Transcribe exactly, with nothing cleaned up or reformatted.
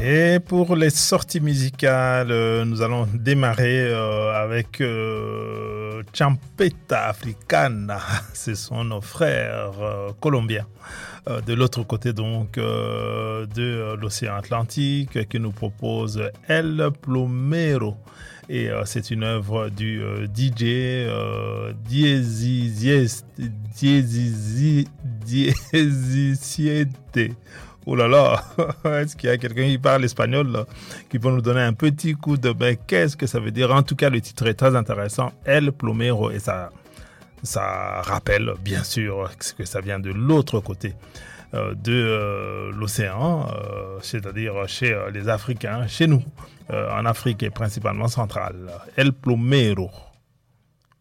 Et pour les sorties musicales, euh, nous allons démarrer euh, avec euh, Champeta Africana. Ce sont nos frères euh, colombiens. Euh, de l'autre côté donc euh, de euh, l'océan Atlantique qui nous propose El Plomero. Et euh, c'est une œuvre du euh, D J euh, Diezisiete. Oh là là, est-ce qu'il y a quelqu'un qui parle espagnol là, qui peut nous donner un petit coup de ben, qu'est-ce que ça veut dire? En tout cas, le titre est très intéressant, El Plomero, et ça, ça rappelle bien sûr que ça vient de l'autre côté euh, de euh, l'océan, euh, c'est-à-dire chez euh, les Africains, chez nous, euh, en Afrique et principalement centrale. El Plomero.